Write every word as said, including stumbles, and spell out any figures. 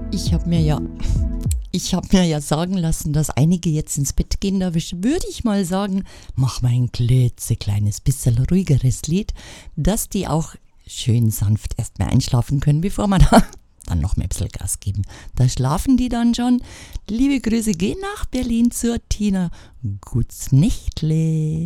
Ich habe mir ja, ich habe mir ja sagen lassen, dass einige jetzt ins Bett gehen. Da würde ich mal sagen, mach mal ein klitzekleines, bisschen ruhigeres Lied, dass die auch schön sanft erstmal einschlafen können, bevor man da dann noch mehr ein bisschen Gas geben. Da schlafen die dann schon. Liebe Grüße gehen nach Berlin zur Tina. Guts Nächtle.